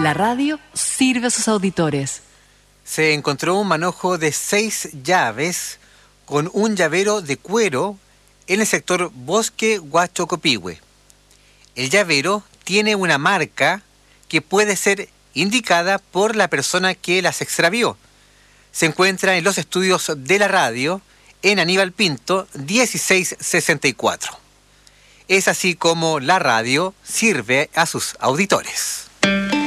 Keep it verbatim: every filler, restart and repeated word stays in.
La radio sirve a sus auditores. Se encontró un manojo de seis llaves con un llavero de cuero en el sector Bosque Huachocopihue. El llavero tiene una marca que puede ser indicada por la persona que las extravió. Se encuentra en los estudios de la radio en Aníbal Pinto dieciséis sesenta y cuatro. Es así como la radio sirve a sus auditores.